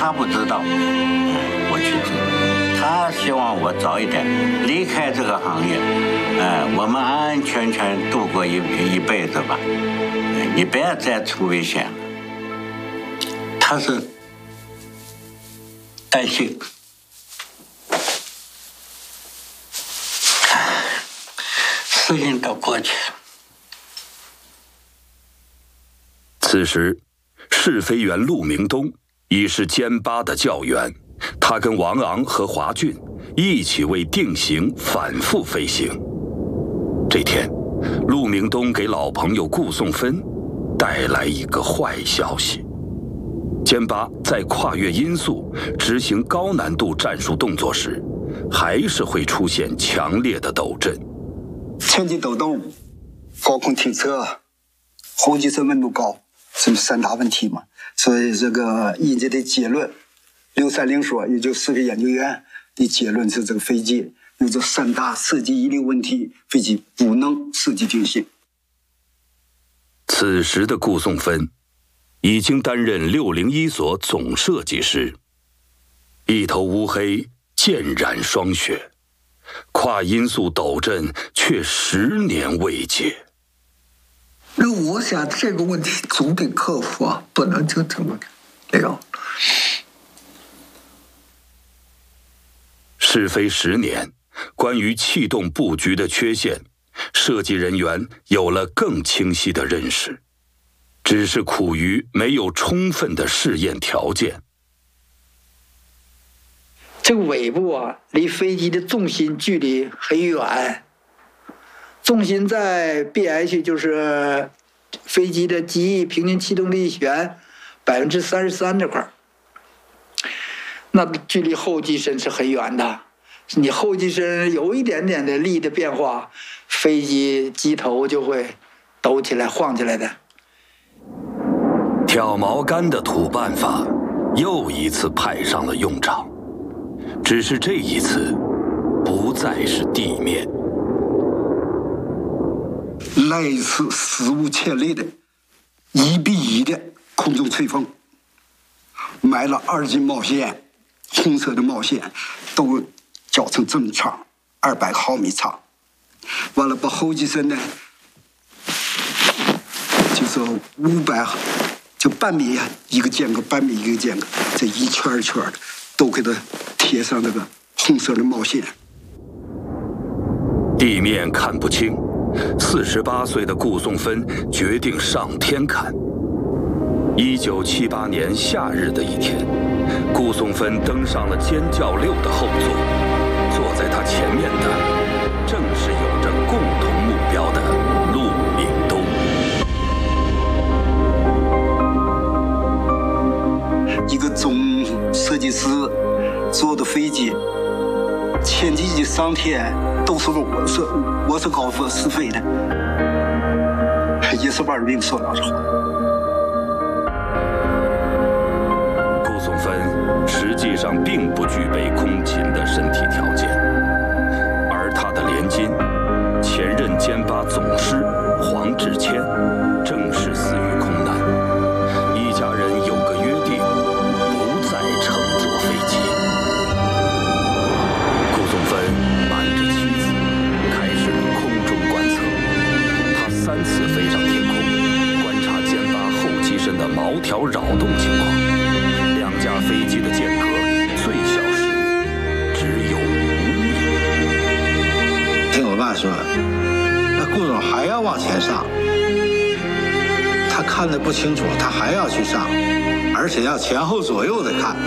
他不知道，我去知道。他希望我早一点离开这个行业，我们安安全全度过一辈子吧，你不要再出危险了。他是担心。事情都过去了。 此时，试飞员陆明东已是歼8的教员，他跟王昂和华俊一起为定型反复飞行。这天，陆明东给老朋友顾颂芬带来一个坏消息：歼8在跨越音速执行高难度战术动作时，还是会出现强烈的抖震。 前进抖动、高空停车、后机身温度高，这是3大问题嘛。所以这个研究的结论，630所也就试飞研究院的结论是，这个飞机有这3大设计遗留问题，飞机不能设计定型。 此时的顾颂芬已经担任601所总设计师，一头乌黑渐染霜雪，跨音速抖震却10年未解。 那我想这个问题总得克服啊，不能就这么聊。 试飞10年，关于气动布局的缺陷，设计人员有了更清晰的认识，只是苦于没有充分的试验条件。 这个尾部啊，离飞机的重心距离很远，重心在 BH， 就是飞机的机翼平均气动力旋33%这块，那距离后机身是很远的。你后机身有一点点的力的变化，飞机机头就会抖起来、晃起来的。 挑毛杆的土办法又一次派上了用场。只是这一次，不再是地面， 来一次史无前例的1比1的空中吹风，埋了2斤毛线，红色的毛线都绞成这么长，200毫米长。完了，把后机身呢，就是500，就半米一个间隔，半米一个间隔，这一圈一圈的都给它贴上这个红色的毛线。 地面看不清，48岁的顾颂芬决定上天看。1978年夏日的一天，顾颂芬登上了歼教6的后座，坐在他前面的正是有着共同目标的陆明东。 一个总设计师坐的飞机，前几集上天都是我是高分试飞的，也是玩命说老实话。 顾颂芬实际上并不具备空勤的身体条件，而他的连襟前任歼8总师黄志谦正是死于空难，一家人有个约定，不再乘坐飞机。顾颂芬瞒着妻子开始了空中观测，他3次飞上天空，观察歼8后机身的毛条扰动情况。2架飞机的间隔最小时只有5米。 听我爸说，那顾总还要往前上，他看得不清楚，他还要去上，而且要前后左右的看。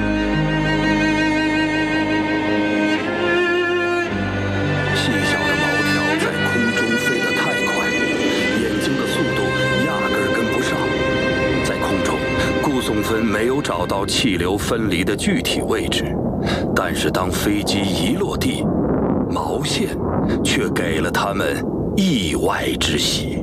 细小的毛条在空中飞得太快，眼睛的速度压根儿跟不上。在空中，顾颂芬没有找到气流分离的具体位置，但是当飞机一落地，毛线却给了他们意外之喜。